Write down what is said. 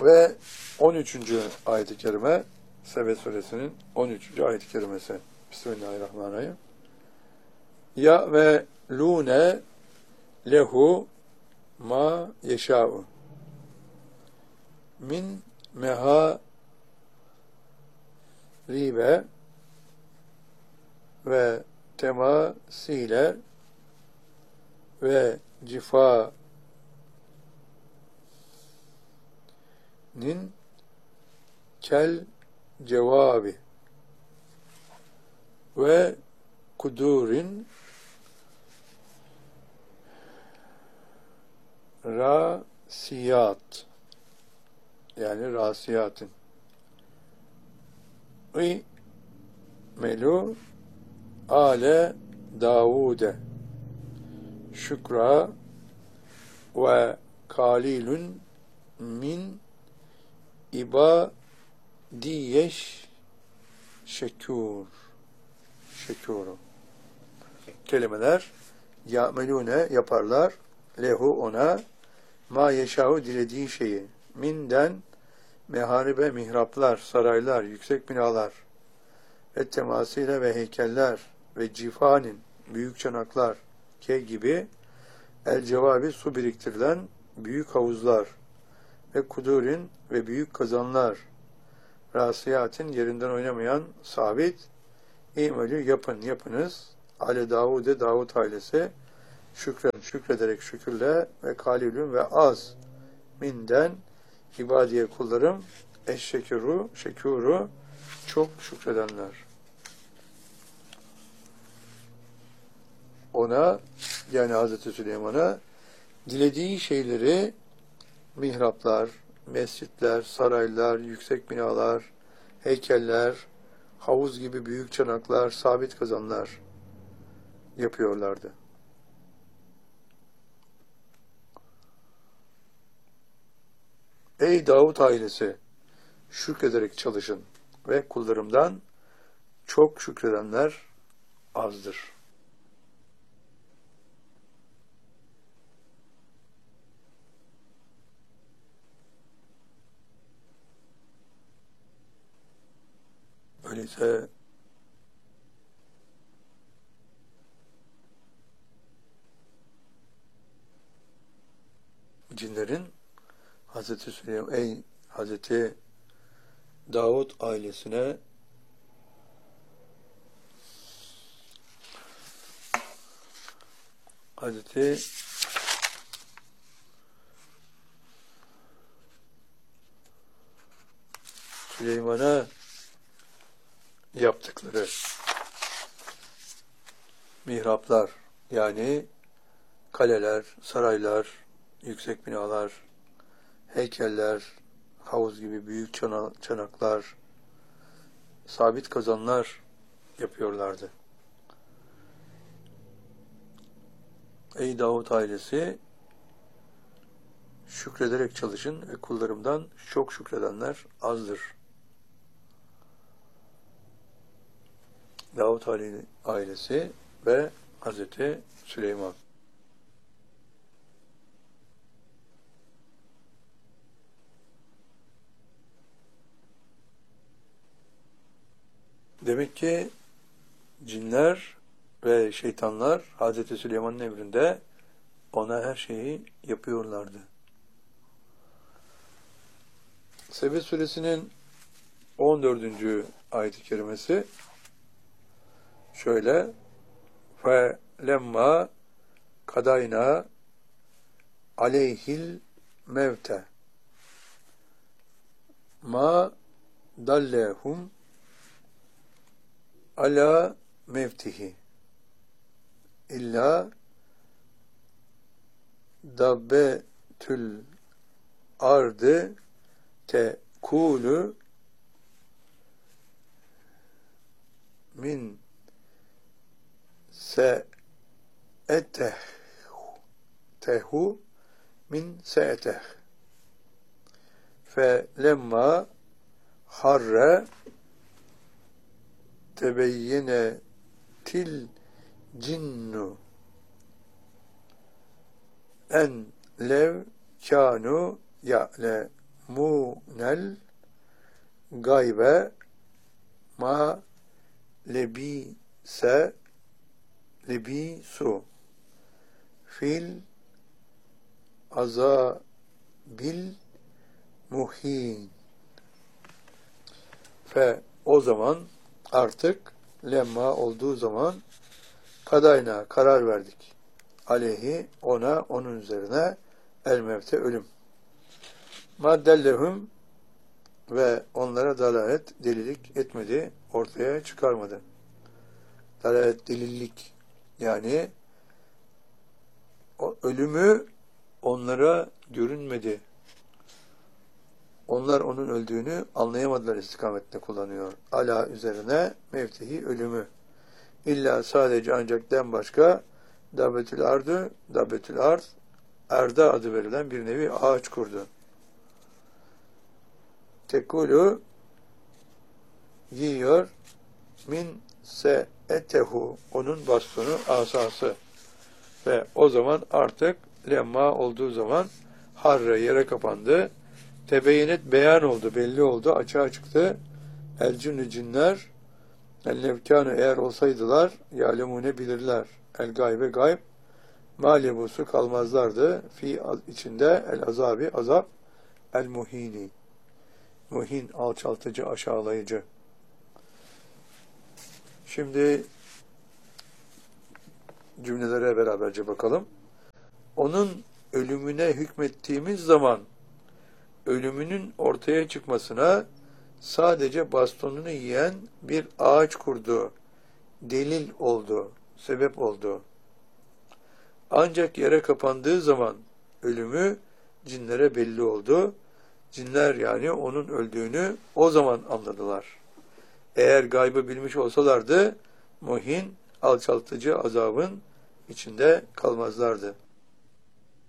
Ve 13. ayet-i kerime, Sebe suresinin 13. ayet-i kerimesi. Bismillahirrahmanirrahim. Ya ve lune lehu ma yeşâ'u min mehâribe ve temasile ve cifanin kel cevabi ve kudurin rasiyat, yani rasiyatın melu ale Davude şükra ve kalilun min ibadiyeş şekûr. Şekûru. Kelimeler ya'melune yaparlar, lehu ona, ma yeşâhu dilediği şeyi, minden meharibe mihraplar, saraylar, yüksek binalar ve temasile ve heykeller ve cifanin büyük çanaklar ke gibi el cevabi su biriktirilen büyük havuzlar ve kudurin ve büyük kazanlar, rasiyatin yerinden oynamayan sabit, İmelü yapınız, ale Davud'e Davud ailesi, şükrederek şükürle ve kalilün ve az minden ibadiye kullarım şekuru çok şükredenler. Ona, yani Hazreti Süleyman'a dilediği şeyleri, mihraplar, mescitler, saraylar, yüksek binalar, heykeller, havuz gibi büyük çanaklar, sabit kazanlar yapıyorlardı. Ey Davud ailesi, şükrederek çalışın ve kullarımdan çok şükredenler azdır. Öyleyse cinlerin Hazreti Süleyman, ey Hazreti Davud ailesine Hazreti Süleyman'a yaptıkları mihraplar, yani kaleler, saraylar, yüksek binalar, heykeller, havuz gibi büyük çanaklar, sabit kazanlar yapıyorlardı. Ey Davud ailesi, şükrederek çalışın ve kullarımdan çok şükredenler azdır. Davud ailesi ve Hazreti Süleyman. Demek ki cinler ve şeytanlar Hazreti Süleyman'ın emrinde ona her şeyi yapıyorlardı. Sebe suresinin 14. ayet-i kerimesi şöyle: fe lemma kadayna aleyhil mevte ma dallehum ala mevtihi illa dabbetül ardı tekulu min se'etehu min se'eteh fe lemma harre tebeyyenetil cinnu en lev kânu ya'lemûn. ya'lemunel gaybe ma lebisu fil azabil muhin. Ve o zaman artık lemma olduğu zaman kadayna karar verdik. Aleyhi ona onun üzerine el mevte ölüm. Maddellehum ve onlara dalalet delilik etmedi, ortaya çıkarmadı. Dalalet delillik yani o ölümü onlara görünmedi. Onlar onun öldüğünü anlayamadılar istikametinde kullanıyor. Ala üzerine mevtehi ölümü. İlla sadece ancak den başka dabbetül ardı, dabbetül ard, erda adı verilen bir nevi ağaç kurdu. Tekulu yiyor min se'etehu onun bastonu asası ve o zaman artık lemma olduğu zaman harre yere kapandı. Tebeyyenet beyan oldu, belli oldu, açığa çıktı. El cünnü cinler ellevkânü eğer olsaydılar yâlemûne bilirler. El gaybe gayb mâlebusu kalmazlardı. Fi içinde el azabi azap el muhini. Muhin alçaltıcı, aşağılayıcı. Şimdi cümlelere beraberce bakalım. Onun ölümüne hükmettiğimiz zaman ölümünün ortaya çıkmasına sadece bastonunu yiyen bir ağaç kurdu. Delil oldu, sebep oldu. Ancak yere kapandığı zaman ölümü cinlere belli oldu. Cinler yani onun öldüğünü o zaman anladılar. Eğer gaybı bilmiş olsalardı muhin, alçaltıcı azabın içinde kalmazlardı.